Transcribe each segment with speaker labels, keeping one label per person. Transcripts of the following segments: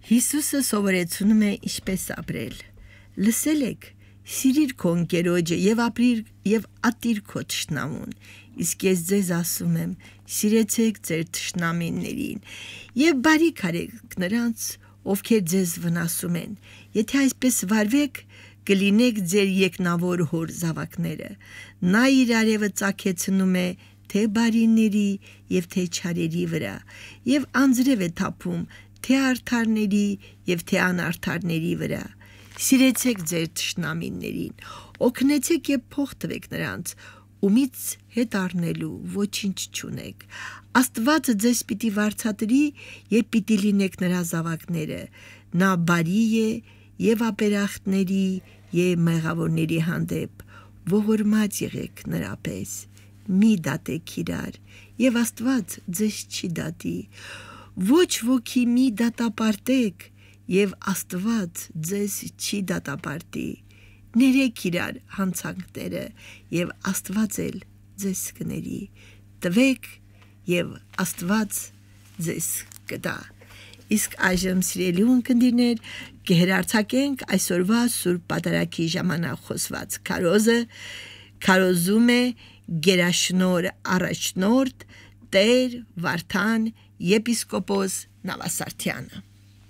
Speaker 1: Հիսուսը սովորեցնում է ինչպես ապրել։ Լսել եք, սիրիր քո ընկերոջը եւ ատիր քո թշնամուն։ Իսկ ես ձեզ ասում եմ, սիրեցեք ձեր թշնամիներին եւ բարիք արեք նրանց, ովքեր ձեզ վնասում են։ Եթե այսպես վարվեք, կլինեք ձեր եկնավոր հոր զավակները։ Նա իր արևը ծագեցնում է թե բարիների եւ թե չարերի վրա, եւ անձրև է թափում թե արդարների եւ թե անարդարների վրա։ Սիրեցեք ձեր թշնամիներին, օգնեցեք եւ փող տվեք նրանց, ումից հետ առնելու ոչինչ չունեք։ Աստված ձեզ պիտի վարձատրի եւ պիտի լինեք նրա զավակները։ Նա բարի է եւ ապերախտների եւ մեղավորների հանդեպ, ողորմած եղեք նրա պես։ Մի դատեք իրար, եւ Աստված ձեզ չի դատի։ Ոչ ոքի մի դատապարտեք, եւ Աստված ձեզ չի դատապարտի։ Ներեք իրար հանցանքները, եւ Աստված էլ ձեզ կների։ Տվեք, եւ Աստված ձեզ կտա։ Իսկ այժմ սիրելի ունկնդիրներ, կհերարցակենք այսօրվա Սուրբ Պատարագի ժամանակ խոսված քարոզը։ Քարոզում է Գերաշնոր առաջնորդ Տեր Վարդան եպիսկոպոս Նավասարդյանը։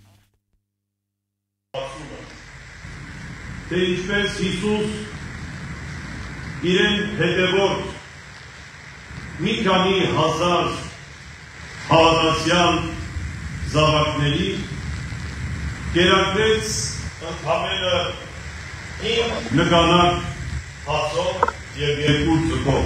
Speaker 2: Թե ինչպես Հիսուս իրեն հետևորդ մի քանի հազար հավատացյալ զավակների կերակրեց ընդամենը 5 նկանակ հացով և 2 ձկով։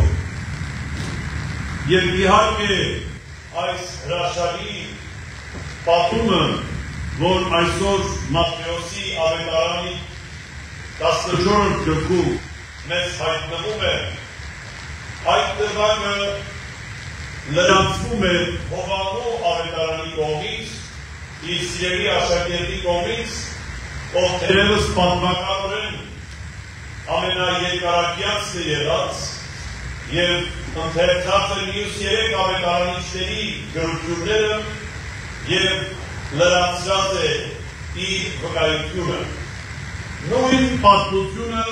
Speaker 2: Եվ իհարկե այս հրաշալի պատումը, որ այսօր Մատթեոսի ավետարանի 14-րդ գլխում մեզ հայտնվում է, այդ դրվագը լրացվում է Հովհաննես ավետարանի կողմից, իր սիրելի աշակերտի կողմից, ով թերևս պատմականորեն ամենաերկարակյացն է եղած և ընթերցած է մյուս 3 ավետարանիչների գրությունները և լրացրած է իր վկայությունը։ Նույն պատմությունը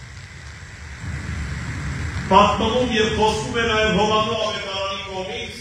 Speaker 2: պատմվում և խոսվում է նաև Հովհաննես ավետարանի կողմից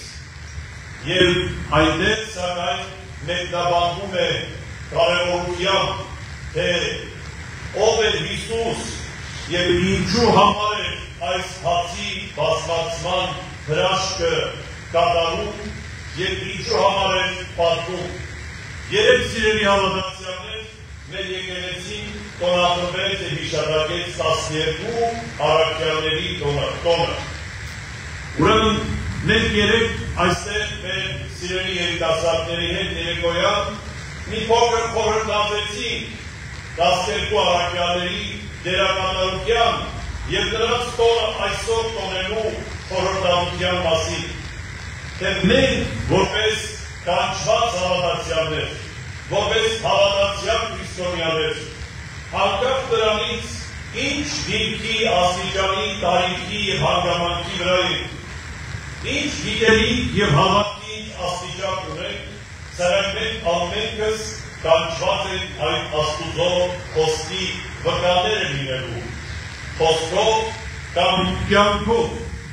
Speaker 2: և այնտեղ սակայն մեկնաբանվում է կարևորությամբ, թե ով է Հիսուս և ինչու համար է այս հացի բազմացման հրաշքը կատարում և ինչու համար է պատմում։ Երեք սիրելի հավատացյալներ, մեր եկեղեցին տոնախմբեց և հիշատակեց 12 առաքյալների տոնը։ Ուրեմն մենք երեք այստեղ մեր սիրելի երիտասարդների հետ երեկոյան մի փոքր խորհրդանցեցինք 12 առաքյալների դերակատարության և նրանց տոնը այսօր տոնելու խորհրդանության մասին, թե մենք որպես կանչված հավատացյալներ, որպես հավատացյալ քրիստոնյաներ, անկախ դրանից ինչ դիրքի, աստիճանի, տարիքի և հանգամանքի վրա ենք, ինչ գիտելիք և հավատքի աստիճան ունենք, սակայն մենք ամենքս կանչված ենք այդ Աստուծո խոսքի վկաները լինելու, խոսքով կամ կյանքով։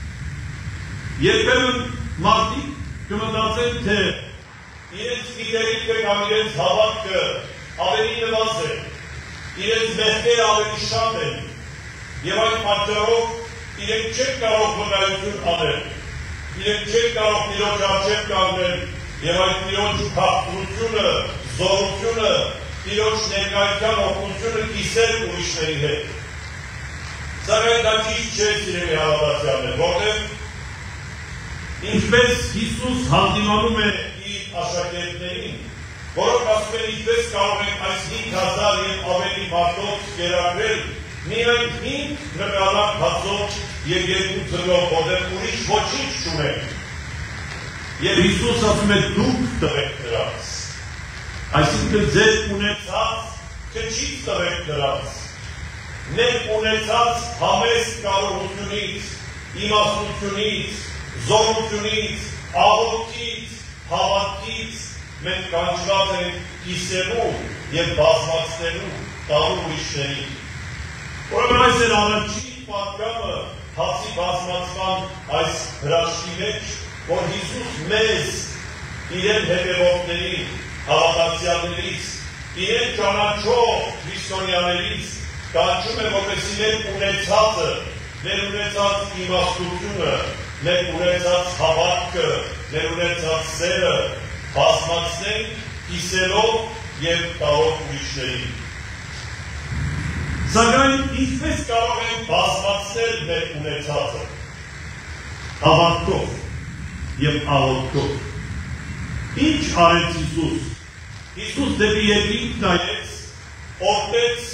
Speaker 2: Երբեմն մարդիկ կմտածեն, թե իրենց գիտելիքը կամ իրենց հավատքը ավելի նվազ է, իրենց մեղքերը ավելի շատ են, և այդ պատճառով իրենք չեն կարող վկայություն անել, իրենք չեն կարող Տիրոջ առջև կանգնել և այդ Տիրոջ փափրությունը, զորությունը, Տիրոջ ներկայության օգնությունը կիսել ուրիշների հետ։ Սակայն դա ճիշտ չէ, սիրելի հավատացյալներ, որտեղ ինչպես Հիսուս հանդիմանում է իր աշակերտներին, որոնք ասում են ինչպես կարող են այս 5000 և ավելի մարդոց կերակրել միայն 5 նկանակ հացով և 2 ձկով, որտեղ ուրիշ ոչինչ չունենք։ Եվ Հիսուս ասում է դուք տվեք նրանց, այսինքն ձեր ունեցած քչից տվեք նրանց, մեր ունեցած համեստ կարողությունից, իմաստությունից, զորությունից, աղոթքից, հավատքից մենք կանչված ենք կիսելու և բազմացնելու տալու ուրիշներին։ Ուրեմն այս էր առաջին պատգամը հացի բազմացման այս հրաշքի մեջ, որ Հիսուս մեզ իրեն հետևողներին, հավատացյալներից, իրեն ճանաչող քրիստոնյաներից կանչում է, որպեսզի մեր ունեցածը, մեր ունեցած իմաստությունը, մեր ունեցած հավատքը, մեր ունեցած սերը բազմացնենք, կիսելով և տալով ուրիշներին։ Սակայն ինչպես կարող ենք բազմացնել մեր ունեցածը, հավատքով և աղոթքով։ Ինչ արեց Հիսուս։ Հիսուս դեպի երկինք նայեց, օրհնեց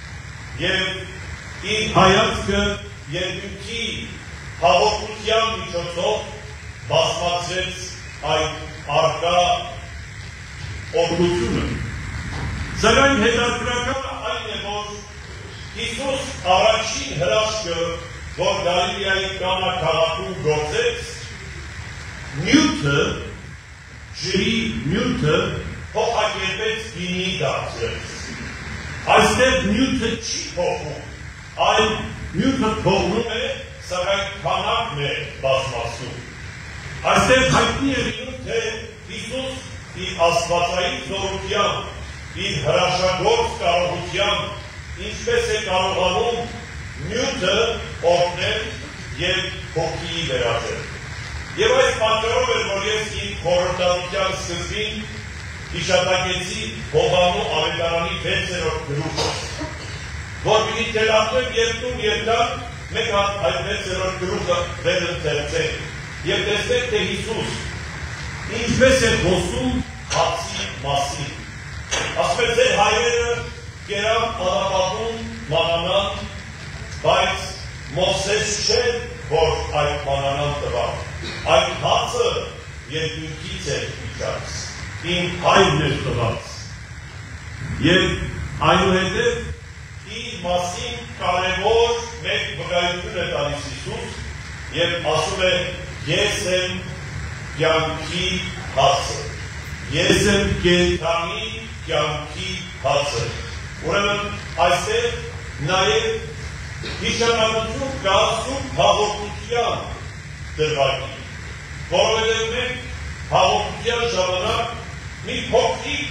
Speaker 2: և իր հայացքը երկնքի հաղորդության միջոցով բազմացրեց այդ առկա օրհնությունը։ Սակայն հետաքրքրականը այն է, որ Հիսուս առաջին հրաշքը, որ Գալիլեայի Կանա քաղաքում գործեց, նյութը, ջրի նյութը փոխակերպեց գինի դարձրեց։ Այստեղ նյութը չի փոխում, այլ նյութը փոխում է, սակայն քանակն է բազմացնում։ Այստեղ հայտնի է լինում, թե Հիսուս իր աստվածային զորությամբ, իր հրաշագործ կարողությամբ ինչպես է կարողանում նյութը օրհնել և հոգի վերածել։ Եվ այս պատճառով էր, որ ես իմ խորհրդատվության սկզբին հիշատակեցի Հովհաննու ավետարանի 6-րդ գլուխը, որ պիտի թելադրեմ երկում երկար մեկ հատ այդ 6-րդ գլուխը վերընթերցենք և տեսնենք, թե Հիսուս ինչպես է խոսում հացի մասին։ Ասում է, ձեր հայրերը կերան Ադամատուն մանանան, բայց Մովսես չէր, որ այդ մանանան տվար։ Այդ հացը երկնքից էր իջած, իմ հայրն էր տված։ Եվ այնուհետև իր մասին կարևոր մեկ վկայություն է տալիս Հիսուս և ասում է, ես եմ կյանքի հացը, ես եմ կենդանի կյանքի հացը։ Ուրեմն այստեղ նաև հիշատակություն կա սուրբ հաղորդության դրվագի, որովհետև մենք հաղորդության ժամանակ մի փոքրիկ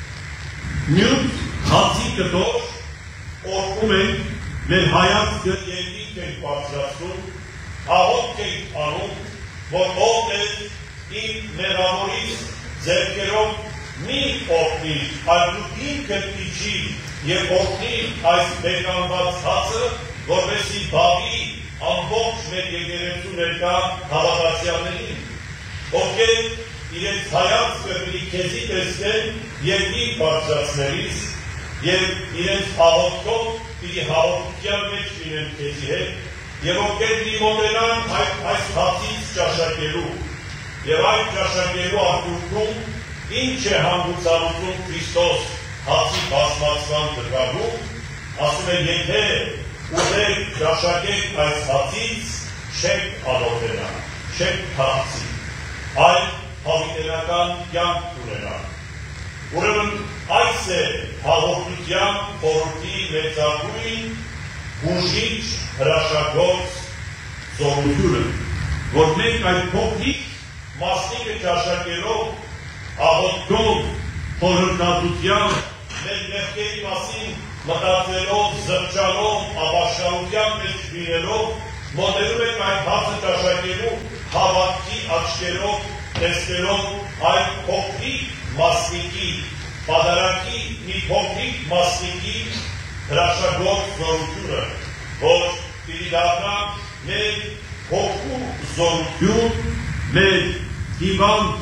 Speaker 2: նյութ հացի կտոր օրհնում ենք, մեր հայացքը երկինք ենք բարձրացնում, աղոթք ենք անում, որ ով իմ մեղավորից ձեռքերով մի օրհնի, այլ դու ինքդ իջի և օրհնի այս բեկանված հացը, որպեսզի բավի ամբողջ մեր եկեղեցու ներկա հավատացյալներին, ովքեր իրենց հայացքը պիտի քեզի տեսնեն երկինք բարձրացնելիս և իրենց աղոթքով պիտի հաղորդության մեջ լինեն քեզի հետ և ովքեր պիտի մոտենան այս հացից ճաշակելու և այդ ճաշակելու արդյունքում ինչ է հանգուցալուծում Քրիստոս հացի բազմացման դրվագում, ասում է, եթե ուզեք ճաշակեք այս հացից, չեք ալոթենա, չեք թախծի, այլ հավիտենական կյանք ունենա։ Ուրեմն այս է հաղորդության խորհրդի մեծագույն բուժիչ հրաշագործ զորությունը, որ մենք այդ փոքրիկ մասնիկը ճաշակելով, աղոթքով, խորհրդատվությամբ, մեր մեղքերի մասին մտածելով, զղջալով, ապաշխարության մեջ լինելով, մոտենում ենք այդ հացը ճաշակելու հավատքի աչքերով, տեսնելով այդ փոքրիկ մասնիկի, պատարագի մի փոքրիկ մասնիկի հրաշագործ զորությունը, որ պիտի դառնա մեր հոգու զորություն, մեր հիվանդ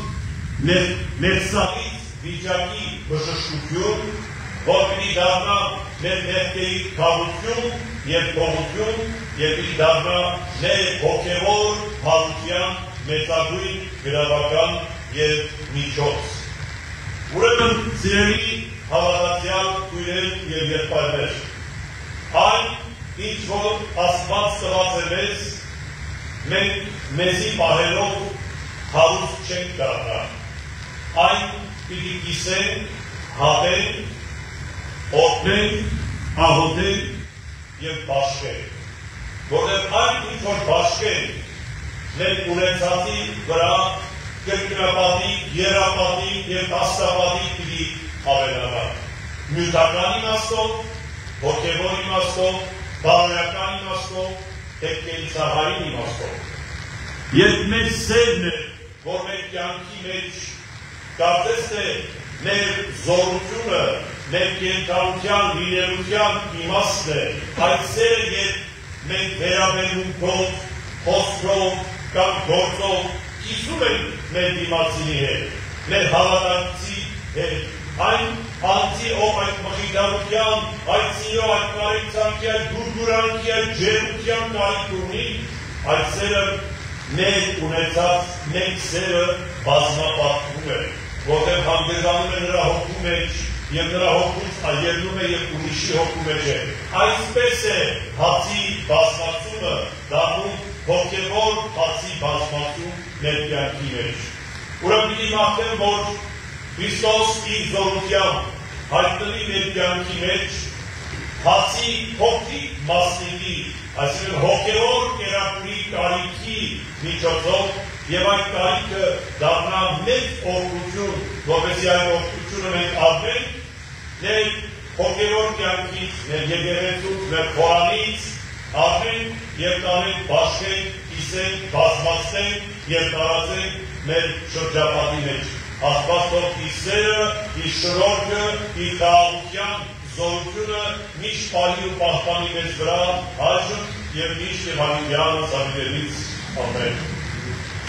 Speaker 2: մերսալից վիճակի բժշկություն, որ պիտի դառնա մեր մեղքերի քավություն և թողություն և պիտի դառնա մեր հոգևոր հարության մեծագույն գրավական և միջոց։ Ուրեմն սիրելի հավատացյալ քույրեր և եղբայրներ, այն ինչ որ Աստված տված է մեզ, մենք մեզի պահելով հարուստ չենք դառնա։ Այն պիտի կիսեն, հատեն, օգնեն, ահոտեն և բաշխեն, որտեղ այն ինչ որ բաշխեն, մեր ունեցածի վրա կրկնապատիկ, եռապատիկ և տասնապատիկ պիտի ավելանան, նյութական իմաստով, հոգևոր իմաստով, բարոյական իմաստով, կենցաղային իմաստով։ Երբ մեր սերն է, որ մեր կյանքի մեջ կարծես թե մեր զորությունը, մեր կենդանության, լինելության իմաստն է, այդ սերը երբ մենք վերաբերմունքով, խոսքով կամ գործով կիսում ենք մեր դիմացինի հետ, մեր հավատացի հետ, այն անձի, ով այդ մխիթարության, այդ սիրո, այդ կարեկցանքի, այդ գուրգուրանքի, այդ ջերմության կարիք ունի, այդ սերը մեր ունեցած մեկ սերը բազմապատկում է, որտեղ հանդերձանում է նրա հոգու մեջ և նրա հոգուց ելնում է և ուրիշի հոգու մեջ է։ Այսպես է հացի բազմացումը դառնում հոգևոր հացի բազմացում մեր կյանքի մեջ։ Ուրեմն պիտի մաղթեմ, որ Քրիստոս իր զորությամբ հայտնվի մեր կյանքի մեջ հացի փոքրիկ մասնիկի, այսինքն հոգևոր կերակուրի կարիքի միջոցով և այդ կարիքը դառնա մեծ օգնություն, որպեսզի այդ օգնությունը մենք ապրենք մեր հոգևոր կյանքից, մեր եկեղեցուց, մեր խորանից ապրենք և տանենք, բաշխենք, կիսենք, բազմացնենք և տարածենք մեր շրջապատի մեջ։ Աստված թող իր սերը, իր շնորհքը, իր խաղաղության զորությունը միշտ պահի ու պահպանի մեզ վրա, այժմ և միշտ և հավիտյանս ամենից։ Ամեն։